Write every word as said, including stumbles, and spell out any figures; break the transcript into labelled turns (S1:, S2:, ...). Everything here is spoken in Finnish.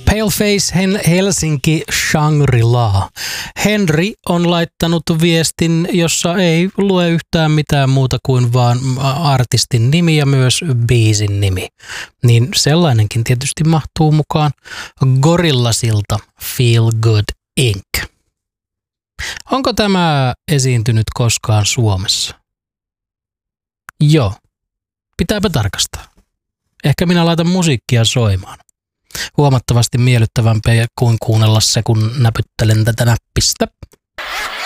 S1: Paleface Helsinki Shangri-La. Henri on laittanut viestin, jossa ei lue yhtään mitään muuta kuin vaan artistin nimi ja myös biisin nimi. Niin sellainenkin tietysti mahtuu mukaan. Gorillasilta Feel Good Incorporated. Onko tämä esiintynyt koskaan Suomessa? Joo. Pitääpä tarkastaa. Ehkä minä laitan musiikkia soimaan. Huomattavasti miellyttävämpiä kuin kuunnella se, kun näpyttelen tätä näppistä.